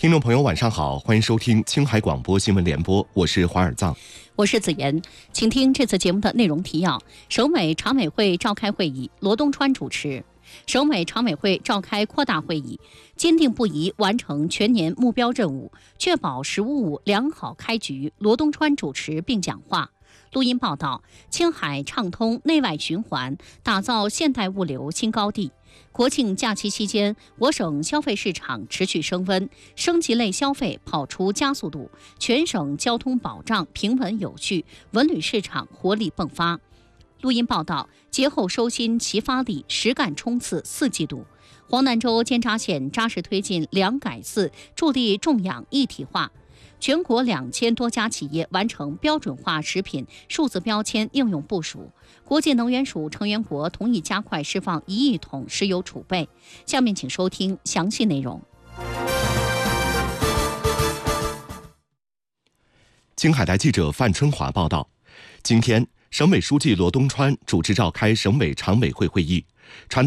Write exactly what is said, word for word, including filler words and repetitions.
听众朋友晚上好，欢迎收听青海广播新闻联播，我是华尔藏， 我是子妍，请听这次节目的内容提要。省委常委会召开会议，罗东川主持。省委常委会召开扩大会议，坚定不移完成全年目标任务，确保“十五五”良好开局。罗东川主持并讲话。录音报道：青海畅通内外循环，打造现代物流新高地。国庆假期期间，我省消费市场持续升温，升级类消费跑出加速度，全省交通保障平稳有序，文旅市场活力迸发。录音报道：节后收心齐发力，实干冲刺四季度。黄南州监察县扎实推进两改四，助力种养一体化。全国两千多家企业完成标准化食品数字标签应用部署。国际能源署成员国同意加快释放一亿桶石油储备。下面请收听详细内容。 青海台记者范春华报道，今天省委书记罗东川主持召开省委常委会会议，传达